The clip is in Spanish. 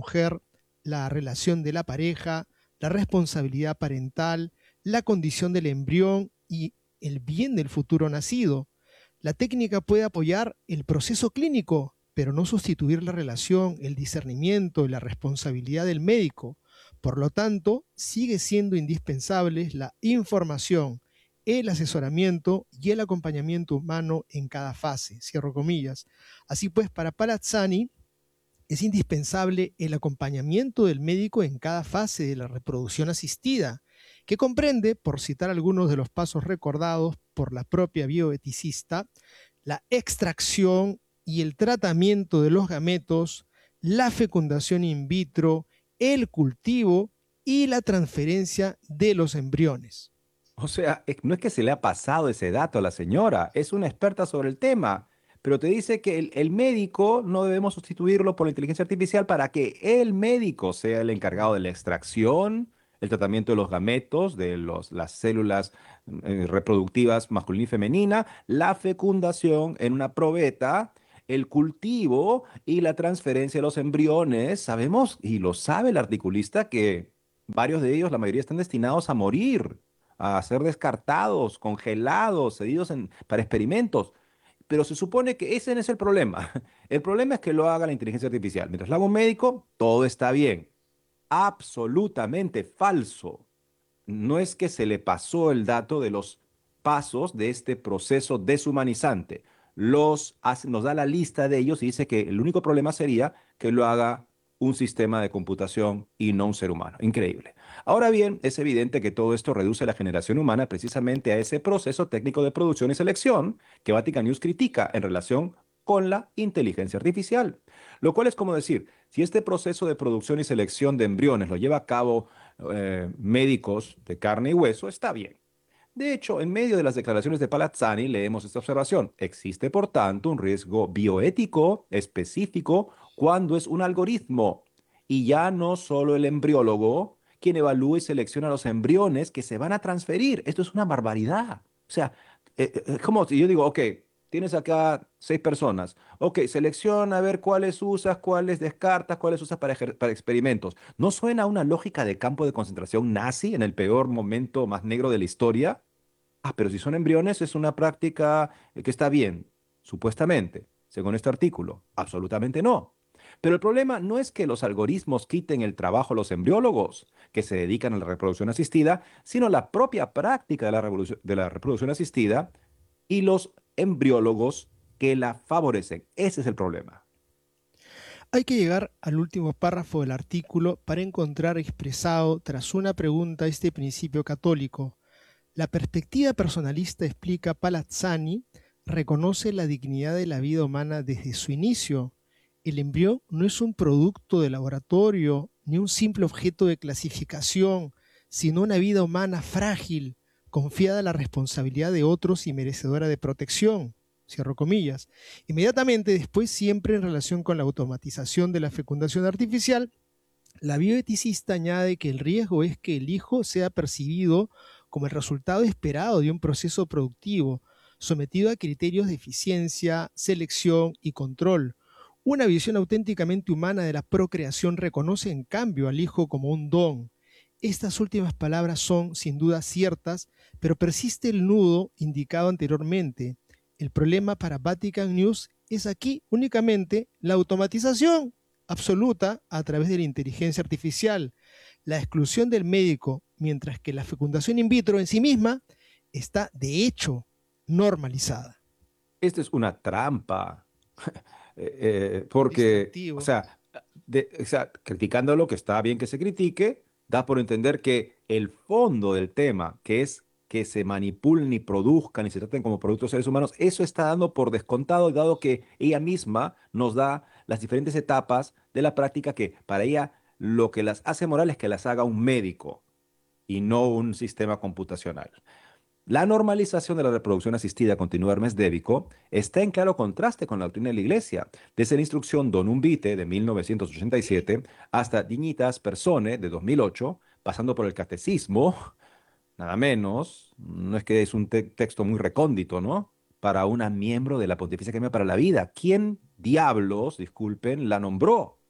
mujer, la relación de la pareja, la responsabilidad parental, la condición del embrión y el bien del futuro nacido. La técnica puede apoyar el proceso clínico, pero no sustituir la relación, el discernimiento y la responsabilidad del médico. Por lo tanto, sigue siendo indispensable la información, el asesoramiento y el acompañamiento humano en cada fase. Cierro comillas. Así pues, para Palazzani, es indispensable el acompañamiento del médico en cada fase de la reproducción asistida, que comprende, por citar algunos de los pasos recordados por la propia bioeticista, la extracción y el tratamiento de los gametos, la fecundación in vitro, el cultivo y la transferencia de los embriones. O sea, no es que se le ha pasado ese dato a la señora, es una experta sobre el tema, pero te dice que el médico no debemos sustituirlo por la inteligencia artificial para que el médico sea el encargado de la extracción, el tratamiento de los gametos, de las células reproductivas masculina y femenina, la fecundación en una probeta, el cultivo y la transferencia de los embriones. Sabemos, y lo sabe el articulista, que varios de ellos, la mayoría, están destinados a morir, a ser descartados, congelados, cedidos para experimentos. Pero se supone que ese no es el problema. El problema es que lo haga la inteligencia artificial. Mientras lo haga un médico, todo está bien. Absolutamente falso. No es que se le pasó el dato de los pasos de este proceso deshumanizante. Nos da la lista de ellos y dice que el único problema sería que lo haga un sistema de computación y no un ser humano. Increíble. Ahora bien, es evidente que todo esto reduce la generación humana precisamente a ese proceso técnico de producción y selección que Vatican News critica en relación con la inteligencia artificial. Lo cual es como decir, si este proceso de producción y selección de embriones lo lleva a cabo médicos de carne y hueso, está bien. De hecho, en medio de las declaraciones de Palazzani leemos esta observación. Existe, por tanto, un riesgo bioético específico cuando es un algoritmo y ya no solo el embriólogo quien evalúa y selecciona los embriones que se van a transferir. Esto es una barbaridad. O sea, es como si yo digo, ok, tienes acá 6 personas. Ok, selecciona a ver cuáles usas, cuáles descartas, cuáles usas para experimentos. ¿No suena a una lógica de campo de concentración nazi en el peor momento más negro de la historia? Ah, pero si son embriones es una práctica que está bien, supuestamente, según este artículo. Absolutamente no. Pero el problema no es que los algoritmos quiten el trabajo a los embriólogos que se dedican a la reproducción asistida, sino la propia práctica de la reproducción asistida y los embriólogos que la favorecen. Ese es el problema. Hay que llegar al último párrafo del artículo para encontrar expresado, tras una pregunta, este principio católico. La perspectiva personalista, explica Palazzani, reconoce la dignidad de la vida humana desde su inicio. El embrión no es un producto de laboratorio ni un simple objeto de clasificación, sino una vida humana frágil, confiada a la responsabilidad de otros y merecedora de protección. Cierro comillas. Inmediatamente después, siempre en relación con la automatización de la fecundación artificial, la bioeticista añade que el riesgo es que el hijo sea percibido como el resultado esperado de un proceso productivo, sometido a criterios de eficiencia, selección y control. Una visión auténticamente humana de la procreación reconoce en cambio al hijo como un don. Estas últimas palabras son, sin duda, ciertas, pero persiste el nudo indicado anteriormente. El problema para Vatican News es aquí únicamente la automatización absoluta a través de la inteligencia artificial, la exclusión del médico, mientras que la fecundación in vitro en sí misma está de hecho normalizada. Esto es una trampa. Porque, o Distractivo. sea, criticando lo que está bien que se critique, da por entender que el fondo del tema, que es que se manipulen y produzcan y se traten como productos seres humanos, eso está dando por descontado, dado que ella misma nos da las diferentes etapas de la práctica que para ella lo que las hace moral es que las haga un médico y no un sistema computacional. La normalización de la reproducción asistida, continúa Hermes Débico, está en claro contraste con la doctrina de la Iglesia, desde la instrucción Donum Vitae de 1987 hasta Dignitas Personae de 2008, pasando por el Catecismo, nada menos, no es que es un texto muy recóndito, ¿no? Para una miembro de la Pontificia Academia para la Vida. ¿Quién diablos, disculpen, la nombró?